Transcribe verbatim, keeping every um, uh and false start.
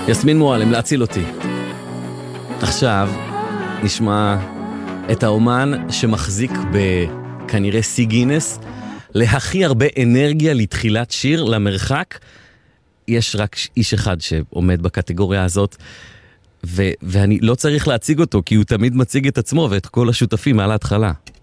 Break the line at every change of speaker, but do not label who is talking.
יסמין מועלם, להציל אותי. עכשיו נשמע את האומן שמחזיק בכנראה סי גינס להכי הרבה אנרגיה לתחילת שיר למרחק. יש רק איש אחד שעומד בקטגוריה הזאת, ו- ואני לא צריך להציג אותו, כי הוא תמיד מציג את עצמו ואת כל השותפים על ההתחלה.